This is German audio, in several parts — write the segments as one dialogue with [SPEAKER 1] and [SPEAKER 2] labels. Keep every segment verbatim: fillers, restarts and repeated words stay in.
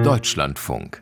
[SPEAKER 1] Deutschlandfunk.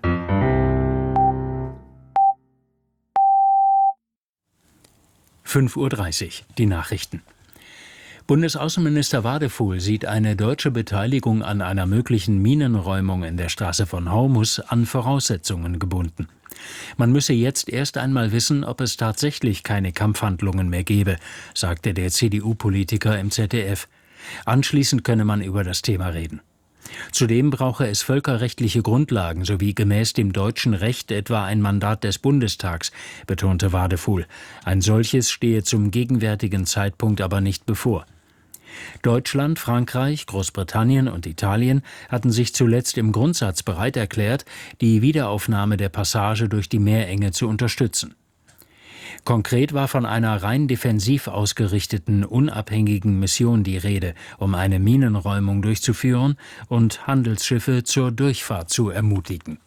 [SPEAKER 2] fünf Uhr dreißig, die Nachrichten. Bundesaußenminister Wadefuhl sieht eine deutsche Beteiligung an einer möglichen Minenräumung in der Straße von Hormuz an Voraussetzungen gebunden. Man müsse jetzt erst einmal wissen, ob es tatsächlich keine Kampfhandlungen mehr gebe, sagte der C D U-Politiker im Z D F. Anschließend könne man über das Thema reden. Zudem brauche es völkerrechtliche Grundlagen sowie gemäß dem deutschen Recht etwa ein Mandat des Bundestags, betonte Wadefuhl. Ein solches stehe zum gegenwärtigen Zeitpunkt aber nicht bevor. Deutschland, Frankreich, Großbritannien und Italien hatten sich zuletzt im Grundsatz bereit erklärt, die Wiederaufnahme der Passage durch die Meerenge zu unterstützen. Konkret war von einer rein defensiv ausgerichteten, unabhängigen Mission die Rede, um eine Minenräumung durchzuführen und Handelsschiffe zur Durchfahrt zu ermutigen.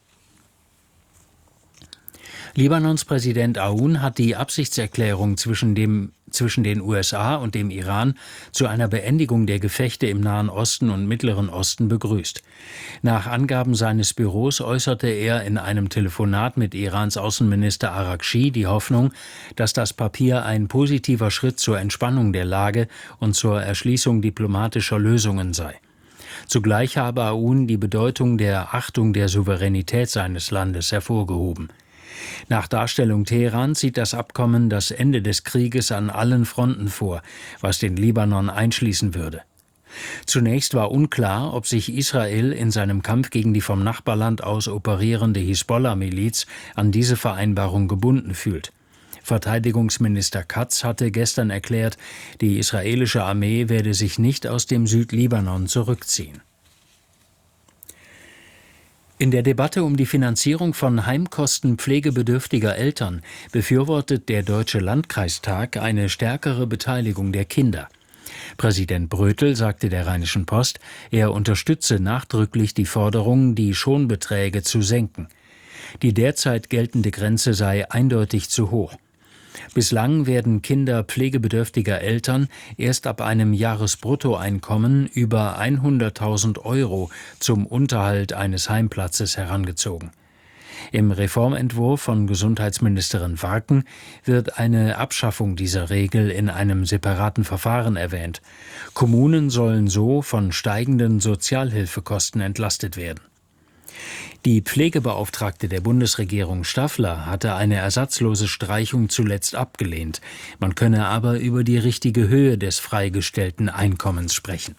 [SPEAKER 2] Libanons Präsident Aoun hat die Absichtserklärung zwischen, dem, zwischen den U S A und dem Iran zu einer Beendigung der Gefechte im Nahen Osten und Mittleren Osten begrüßt. Nach Angaben seines Büros äußerte er in einem Telefonat mit Irans Außenminister Araghchi die Hoffnung, dass das Papier ein positiver Schritt zur Entspannung der Lage und zur Erschließung diplomatischer Lösungen sei. Zugleich habe Aoun die Bedeutung der Achtung der Souveränität seines Landes hervorgehoben. Nach Darstellung Teherans sieht das Abkommen das Ende des Krieges an allen Fronten vor, was den Libanon einschließen würde. Zunächst war unklar, ob sich Israel in seinem Kampf gegen die vom Nachbarland aus operierende Hisbollah-Miliz an diese Vereinbarung gebunden fühlt. Verteidigungsminister Katz hatte gestern erklärt, die israelische Armee werde sich nicht aus dem Südlibanon zurückziehen. In der Debatte um die Finanzierung von Heimkosten pflegebedürftiger Eltern befürwortet der Deutsche Landkreistag eine stärkere Beteiligung der Kinder. Präsident Brötel sagte der Rheinischen Post, er unterstütze nachdrücklich die Forderung, die Schonbeträge zu senken. Die derzeit geltende Grenze sei eindeutig zu hoch. Bislang werden Kinder pflegebedürftiger Eltern erst ab einem Jahresbruttoeinkommen über hunderttausend Euro zum Unterhalt eines Heimplatzes herangezogen. Im Reformentwurf von Gesundheitsministerin Warken wird eine Abschaffung dieser Regel in einem separaten Verfahren erwähnt. Kommunen sollen so von steigenden Sozialhilfekosten entlastet werden. Die Pflegebeauftragte der Bundesregierung Staffler hatte eine ersatzlose Streichung zuletzt abgelehnt. Man könne aber über die richtige Höhe des freigestellten Einkommens sprechen.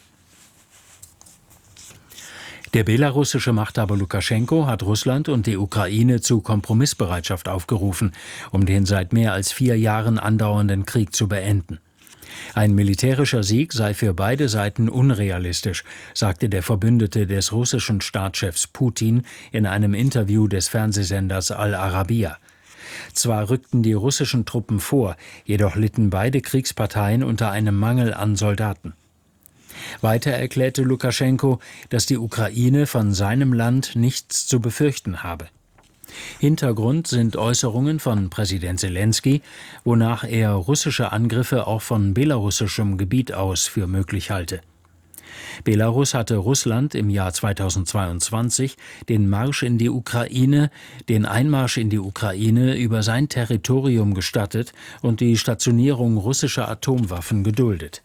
[SPEAKER 2] Der belarussische Machthaber Lukaschenko hat Russland und die Ukraine zu Kompromissbereitschaft aufgerufen, um den seit mehr als vier Jahren andauernden Krieg zu beenden. Ein militärischer Sieg sei für beide Seiten unrealistisch, sagte der Verbündete des russischen Staatschefs Putin in einem Interview des Fernsehsenders Al Arabiya. Zwar rückten die russischen Truppen vor, jedoch litten beide Kriegsparteien unter einem Mangel an Soldaten. Weiter erklärte Lukaschenko, dass die Ukraine von seinem Land nichts zu befürchten habe. Hintergrund sind Äußerungen von Präsident Selenskyj, wonach er russische Angriffe auch von belarussischem Gebiet aus für möglich halte. Belarus hatte Russland im Jahr zweitausendzweiundzwanzig den Marsch in die Ukraine, den Einmarsch in die Ukraine über sein Territorium gestattet und die Stationierung russischer Atomwaffen geduldet.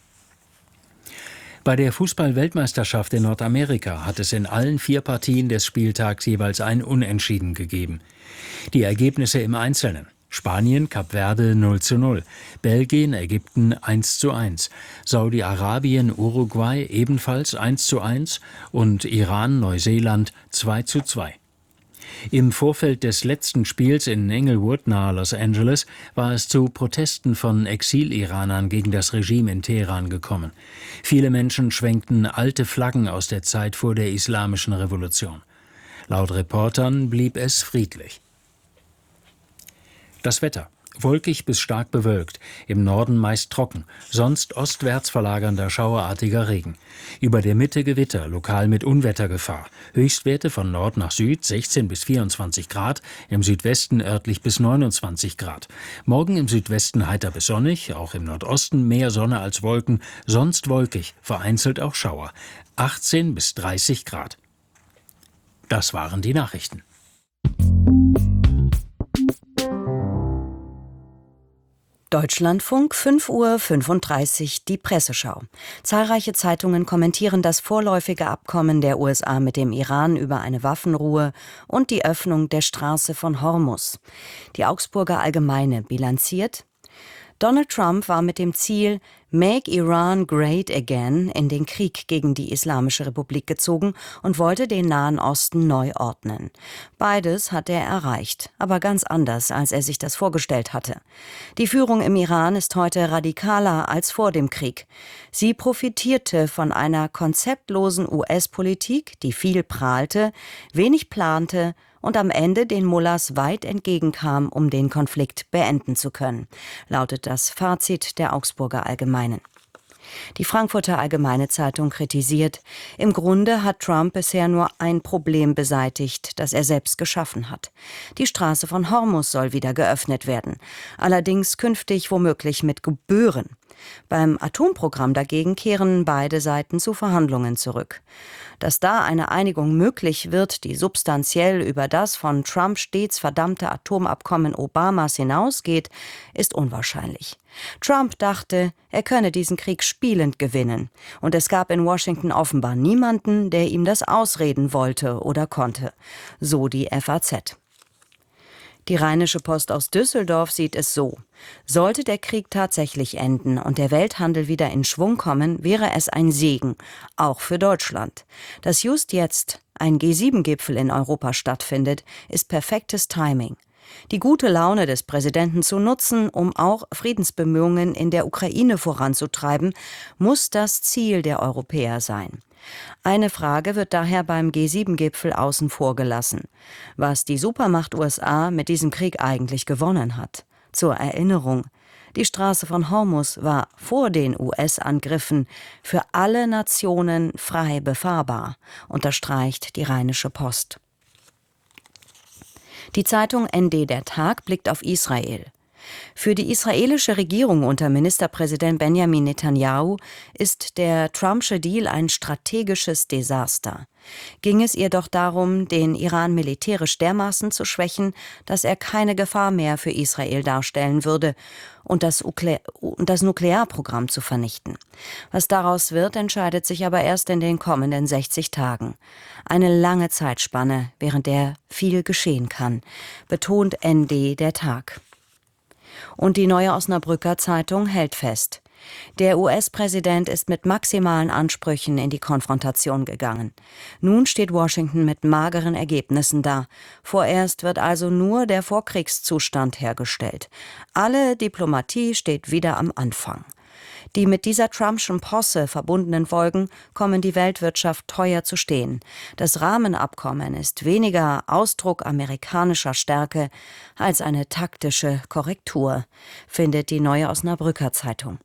[SPEAKER 2] Bei der Fußball-Weltmeisterschaft in Nordamerika hat es in allen vier Partien des Spieltags jeweils ein Unentschieden gegeben. Die Ergebnisse im Einzelnen: Spanien, Kap Verde null zu null, Belgien, Ägypten eins zu eins, Saudi-Arabien, Uruguay ebenfalls eins zu eins und Iran, Neuseeland zwei zu zwei. Im Vorfeld des letzten Spiels in Englewood nahe Los Angeles war es zu Protesten von Exil-Iranern gegen das Regime in Teheran gekommen. Viele Menschen schwenkten alte Flaggen aus der Zeit vor der Islamischen Revolution. Laut Reportern blieb es friedlich. Das Wetter: wolkig bis stark bewölkt, im Norden meist trocken, sonst ostwärts verlagernder schauerartiger Regen. Über der Mitte Gewitter, lokal mit Unwettergefahr. Höchstwerte von Nord nach Süd sechzehn bis vierundzwanzig Grad, im Südwesten örtlich bis neunundzwanzig Grad. Morgen im Südwesten heiter bis sonnig, auch im Nordosten mehr Sonne als Wolken, sonst wolkig, vereinzelt auch Schauer. achtzehn bis dreißig Grad. Das waren die Nachrichten.
[SPEAKER 1] Deutschlandfunk, fünf Uhr fünfunddreißig, die Presseschau. Zahlreiche Zeitungen kommentieren das vorläufige Abkommen der U S A mit dem Iran über eine Waffenruhe und die Öffnung der Straße von Hormuz. Die Augsburger Allgemeine bilanziert: Donald Trump war mit dem Ziel Make Iran Great Again in den Krieg gegen die Islamische Republik gezogen und wollte den Nahen Osten neu ordnen. Beides hat er erreicht, aber ganz anders, als er sich das vorgestellt hatte. Die Führung im Iran ist heute radikaler als vor dem Krieg. Sie profitierte von einer konzeptlosen U S-Politik, die viel prahlte, wenig plante und am Ende den Mullahs weit entgegenkam, um den Konflikt beenden zu können, lautet das Fazit der Augsburger Allgemeinen. Die Frankfurter Allgemeine Zeitung kritisiert: Im Grunde hat Trump bisher nur ein Problem beseitigt, das er selbst geschaffen hat. Die Straße von Hormuz soll wieder geöffnet werden, allerdings künftig womöglich mit Gebühren. Beim Atomprogramm dagegen kehren beide Seiten zu Verhandlungen zurück. Dass da eine Einigung möglich wird, die substanziell über das von Trump stets verdammte Atomabkommen Obamas hinausgeht, ist unwahrscheinlich. Trump dachte, er könne diesen Krieg spielend gewinnen. Und es gab in Washington offenbar niemanden, der ihm das ausreden wollte oder konnte. So die F A Z. Die Rheinische Post aus Düsseldorf sieht es so: Sollte der Krieg tatsächlich enden und der Welthandel wieder in Schwung kommen, wäre es ein Segen, auch für Deutschland. Dass just jetzt ein G sieben Gipfel in Europa stattfindet, ist perfektes Timing. Die gute Laune des Präsidenten zu nutzen, um auch Friedensbemühungen in der Ukraine voranzutreiben, muss das Ziel der Europäer sein. Eine Frage wird daher beim G sieben Gipfel außen vor gelassen: Was die Supermacht U S A mit diesem Krieg eigentlich gewonnen hat. Zur Erinnerung: Die Straße von Hormuz war vor den U S-Angriffen für alle Nationen frei befahrbar, unterstreicht die Rheinische Post. Die Zeitung N D Der Tag blickt auf Israel. Für die israelische Regierung unter Ministerpräsident Benjamin Netanyahu ist der Trumpsche Deal ein strategisches Desaster. Ging es ihr doch darum, den Iran militärisch dermaßen zu schwächen, dass er keine Gefahr mehr für Israel darstellen würde und das, Ukle- und das Nuklearprogramm zu vernichten. Was daraus wird, entscheidet sich aber erst in den kommenden sechzig Tagen. Eine lange Zeitspanne, während der viel geschehen kann, betont N D Der Tag. Und die Neue Osnabrücker Zeitung hält fest: Der U S-Präsident ist mit maximalen Ansprüchen in die Konfrontation gegangen. Nun steht Washington mit mageren Ergebnissen da. Vorerst wird also nur der Vorkriegszustand hergestellt. Alle Diplomatie steht wieder am Anfang. Die mit dieser Trumpschen Posse verbundenen Folgen kommen die Weltwirtschaft teuer zu stehen. Das Rahmenabkommen ist weniger Ausdruck amerikanischer Stärke als eine taktische Korrektur, findet die Neue Osnabrücker Zeitung.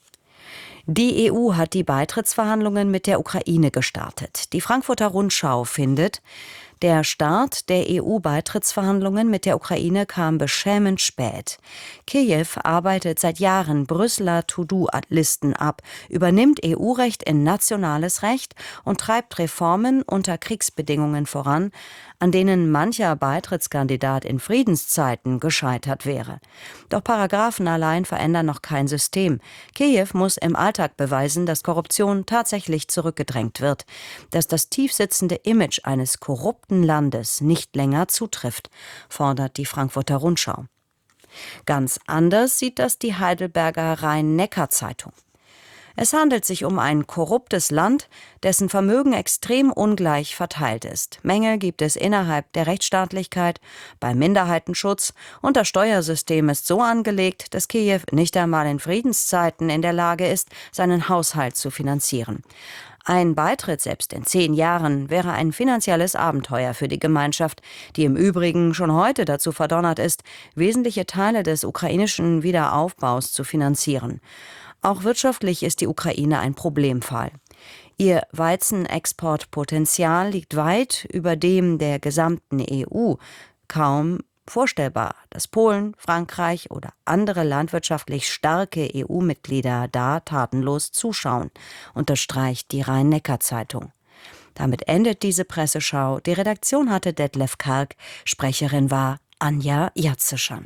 [SPEAKER 1] Die E U hat die Beitrittsverhandlungen mit der Ukraine gestartet. Die Frankfurter Rundschau findet: Der Start der E U-Beitrittsverhandlungen mit der Ukraine kam beschämend spät. Kiew arbeitet seit Jahren Brüsseler To-Do-Listen ab, übernimmt E U-Recht in nationales Recht und treibt Reformen unter Kriegsbedingungen voran, an denen mancher Beitrittskandidat in Friedenszeiten gescheitert wäre. Doch Paragraphen allein verändern noch kein System. Kiew muss im Alltag beweisen, dass Korruption tatsächlich zurückgedrängt wird, dass das tiefsitzende Image eines korrupten Landes nicht länger zutrifft, fordert die Frankfurter Rundschau. Ganz anders sieht das die Heidelberger Rhein-Neckar-Zeitung. Es handelt sich um ein korruptes Land, dessen Vermögen extrem ungleich verteilt ist. Mängel gibt es innerhalb der Rechtsstaatlichkeit, beim Minderheitenschutz und das Steuersystem ist so angelegt, dass Kiew nicht einmal in Friedenszeiten in der Lage ist, seinen Haushalt zu finanzieren. Ein Beitritt selbst in zehn Jahren wäre ein finanzielles Abenteuer für die Gemeinschaft, die im Übrigen schon heute dazu verdonnert ist, wesentliche Teile des ukrainischen Wiederaufbaus zu finanzieren. Auch wirtschaftlich ist die Ukraine ein Problemfall. Ihr Weizenexportpotenzial liegt weit über dem der gesamten E U. Kaum vorstellbar, dass Polen, Frankreich oder andere landwirtschaftlich starke E U-Mitglieder da tatenlos zuschauen, unterstreicht die Rhein-Neckar-Zeitung. Damit endet diese Presseschau. Die Redaktion hatte Detlef Karg, Sprecherin war Anja Jatzeschan.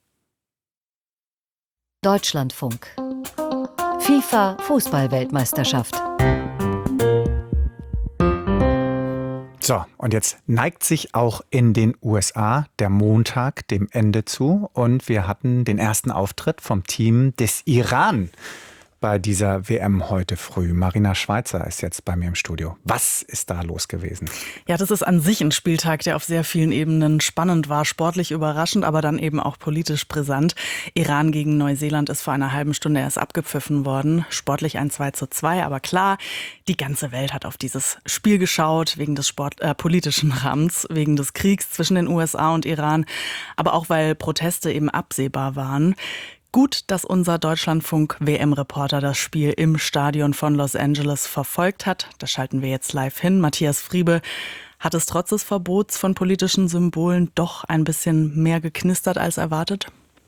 [SPEAKER 3] Deutschlandfunk. FIFA Fußball-Weltmeisterschaft.
[SPEAKER 4] So, und jetzt neigt sich auch in den U S A der Montag dem Ende zu und wir hatten den ersten Auftritt vom Team des Iran bei dieser W M heute früh. Marina Schweizer ist jetzt bei mir im Studio. Was ist da los gewesen?
[SPEAKER 5] Ja, das ist an sich ein Spieltag, der auf sehr vielen Ebenen spannend war, sportlich überraschend, aber dann eben auch politisch brisant. Iran gegen Neuseeland ist vor einer halben Stunde erst abgepfiffen worden. Sportlich ein zwei zu zwei, aber klar, die ganze Welt hat auf dieses Spiel geschaut, wegen des Sport, äh, politischen Rahmens, wegen des Kriegs zwischen den U S A und Iran, aber auch weil Proteste eben absehbar waren. Gut, dass unser Deutschlandfunk-W M-Reporter das Spiel im Stadion von Los Angeles verfolgt hat. Da schalten wir jetzt live hin. Matthias Friebe, hat es trotz des Verbots von politischen Symbolen doch ein bisschen mehr geknistert als erwartet?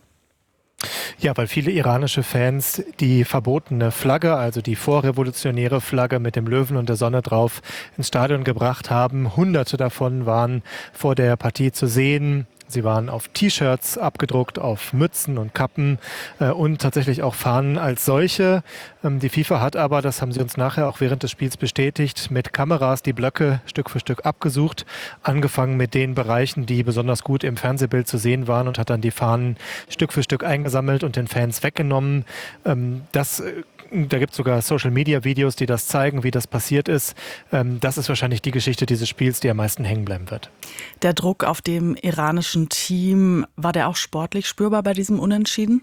[SPEAKER 6] Ja, weil viele iranische Fans die verbotene Flagge, also die vorrevolutionäre Flagge mit dem Löwen und der Sonne drauf, ins Stadion gebracht haben. Hunderte davon waren vor der Partie zu sehen. Sie waren auf T-Shirts abgedruckt, auf Mützen und Kappen äh, und tatsächlich auch Fahnen als solche. Ähm, die FIFA hat aber, das haben sie uns nachher auch während des Spiels bestätigt, mit Kameras die Blöcke Stück für Stück abgesucht. Angefangen mit den Bereichen, die besonders gut im Fernsehbild zu sehen waren und hat dann die Fahnen Stück für Stück eingesammelt und den Fans weggenommen. Ähm, das Da gibt es sogar Social-Media-Videos, die das zeigen, wie das passiert ist. Ähm, das ist wahrscheinlich die Geschichte dieses Spiels, die am meisten hängen bleiben wird.
[SPEAKER 5] Der Druck auf dem iranischen Team, war der auch sportlich spürbar bei diesem Unentschieden?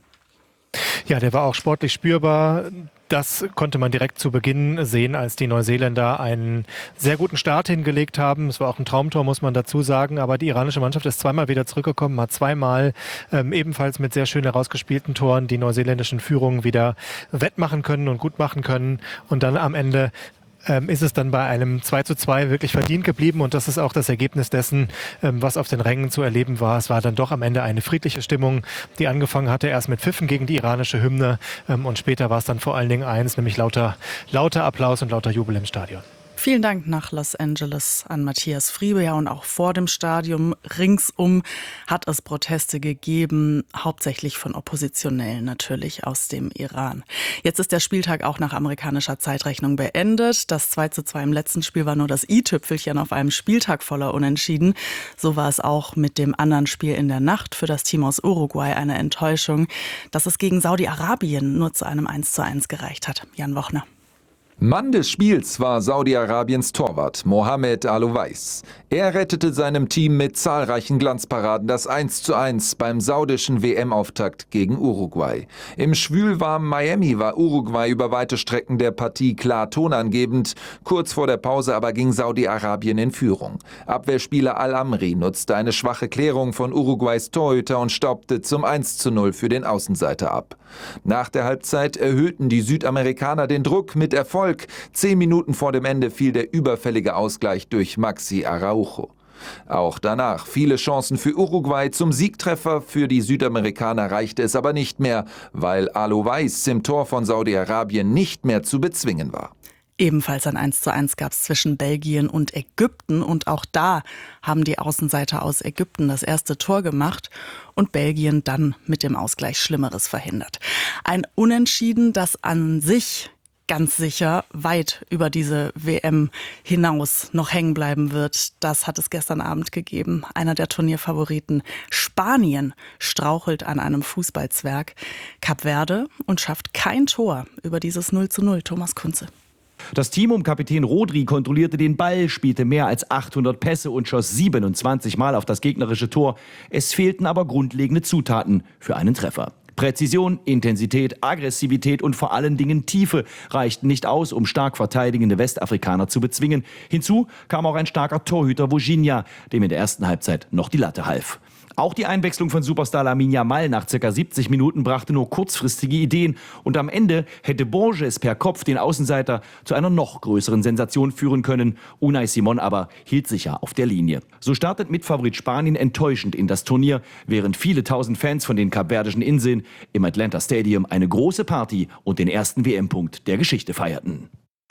[SPEAKER 6] Ja, der war auch sportlich spürbar. Das konnte man direkt zu Beginn sehen, als die Neuseeländer einen sehr guten Start hingelegt haben. Es war auch ein Traumtor, muss man dazu sagen. Aber die iranische Mannschaft ist zweimal wieder zurückgekommen, hat zweimal ähm, ebenfalls mit sehr schön herausgespielten Toren die neuseeländischen Führungen wieder wettmachen können und gut machen können. Und dann am Ende Ähm, ist es dann bei einem zwei zu zwei wirklich verdient geblieben und das ist auch das Ergebnis dessen, ähm, was auf den Rängen zu erleben war. Es war dann doch am Ende eine friedliche Stimmung, die angefangen hatte erst mit Pfiffen gegen die iranische Hymne ähm, und später war es dann vor allen Dingen eins, nämlich lauter, lauter Applaus und lauter Jubel im Stadion.
[SPEAKER 5] Vielen Dank nach Los Angeles an Matthias Friebe. Ja, und auch vor dem Stadion ringsum hat es Proteste gegeben, hauptsächlich von Oppositionellen natürlich aus dem Iran. Jetzt ist der Spieltag auch nach amerikanischer Zeitrechnung beendet. Das zwei zu zwei im letzten Spiel war nur das i-Tüpfelchen auf einem Spieltag voller Unentschieden. So war es auch mit dem anderen Spiel in der Nacht für das Team aus Uruguay eine Enttäuschung, dass es gegen Saudi-Arabien nur zu einem eins zu eins gereicht hat. Jan Wochner.
[SPEAKER 7] Mann des Spiels war Saudi-Arabiens Torwart Mohamed Al-Owais. Er rettete seinem Team mit zahlreichen Glanzparaden das eins zu eins beim saudischen W M-Auftakt gegen Uruguay. Im schwülwarmen Miami war Uruguay über weite Strecken der Partie klar tonangebend. Kurz vor der Pause aber ging Saudi-Arabien in Führung. Abwehrspieler Al-Amri nutzte eine schwache Klärung von Uruguays Torhüter und staubte zum eins zu null für den Außenseiter ab. Nach der Halbzeit erhöhten die Südamerikaner den Druck mit Erfolg. Zehn Minuten vor dem Ende fiel der überfällige Ausgleich durch Maxi Araujo. Auch danach viele Chancen für Uruguay. Zum Siegtreffer für die Südamerikaner reichte es aber nicht mehr, weil Al-Owais im Tor von Saudi-Arabien nicht mehr zu bezwingen war.
[SPEAKER 5] Ebenfalls ein eins zu eins gab es zwischen Belgien und Ägypten und auch da haben die Außenseiter aus Ägypten das erste Tor gemacht und Belgien dann mit dem Ausgleich Schlimmeres verhindert. Ein Unentschieden, das an sich ganz sicher weit über diese W M hinaus noch hängen bleiben wird. Das hat es gestern Abend gegeben. Einer der Turnierfavoriten, Spanien, strauchelt an einem Fußballzwerg. Kap Verde und schafft kein Tor über dieses null zu null. Thomas Kunze.
[SPEAKER 8] Das Team um Kapitän Rodri kontrollierte den Ball, spielte mehr als achthundert Pässe und schoss siebenundzwanzig Mal auf das gegnerische Tor. Es fehlten aber grundlegende Zutaten für einen Treffer. Präzision, Intensität, Aggressivität und vor allen Dingen Tiefe reichten nicht aus, um stark verteidigende Westafrikaner zu bezwingen. Hinzu kam auch ein starker Torhüter Vozinha, dem in der ersten Halbzeit noch die Latte half. Auch die Einwechslung von Superstar Lamine Yamal nach ca. siebzig Minuten brachte nur kurzfristige Ideen und am Ende hätte Borges per Kopf den Außenseiter zu einer noch größeren Sensation führen können. Unai Simon aber hielt sicher auf der Linie. So startet Mitfavorit Spanien enttäuschend in das Turnier, während viele tausend Fans von den kapverdischen Inseln im Atlanta Stadium eine große Party und den ersten W M-Punkt der Geschichte feierten.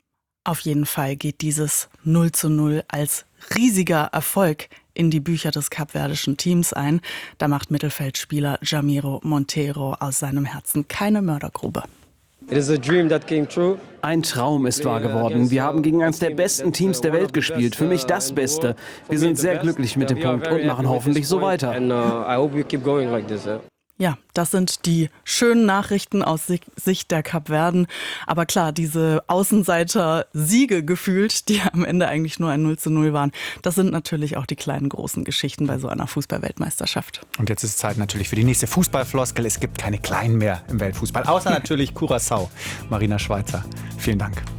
[SPEAKER 5] Auf jeden Fall geht dieses null zu null als riesiger Erfolg in die Bücher des kapverdischen Teams ein. Da macht Mittelfeldspieler Jamiro Monteiro aus seinem Herzen keine Mördergrube.
[SPEAKER 9] Ein Traum ist wahr geworden. Wir haben gegen eines der besten Teams der Welt gespielt. Für mich das Beste. Wir sind sehr glücklich mit dem Punkt und machen hoffentlich so weiter.
[SPEAKER 5] Ja, das sind die schönen Nachrichten aus Sicht der Kapverden. Aber klar, diese Außenseiter-Siege gefühlt, die am Ende eigentlich nur ein null zu null waren, das sind natürlich auch die kleinen, großen Geschichten bei so einer Fußball-Weltmeisterschaft.
[SPEAKER 4] Und jetzt ist es Zeit natürlich für die nächste Fußballfloskel. Es gibt keine Kleinen mehr im Weltfußball, außer natürlich Curaçao. Marina Schweizer, vielen Dank.